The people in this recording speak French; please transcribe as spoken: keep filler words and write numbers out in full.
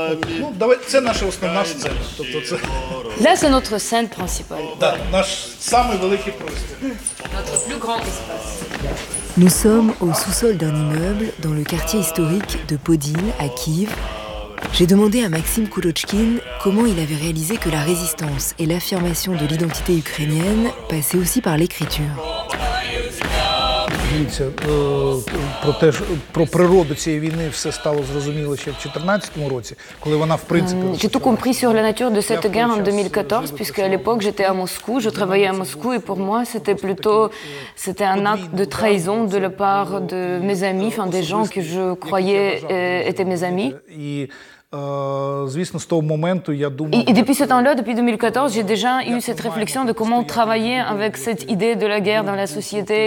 Ну, давай, це наша основна сцена. Тобто це Là, c'est notre scène principale, да, наш самий великий простір. notre plus grand espace. Nous sommes au sous-sol d'un immeuble dans le quartier historique de Podil, à Kiev. J'ai demandé à Maxime Koulochkine comment il avait réalisé que la résistance et l'affirmation de l'identité ukrainienne passaient aussi par l'écriture. Дивіться, про те ж про природу цієї війни все стало зрозуміло ще в чотирнадцятому році, коли вона в принципі. J'ai tout compris sur la nature de cette guerre en deux mille quatorze, puisque à l'époque j'étais à Moscou, je travaillais à Moscou et pour moi c'était plutôt c'était un acte de trahison de la part de mes amis, enfin des gens que je croyais euh, étaient mes amis. І звісно, з того моменту я думав. Et, et depuis ce temps-là, depuis deux mille quatorze, j'ai déjà eu cette réflexion de comment travailler avec cette idée de la guerre dans la société.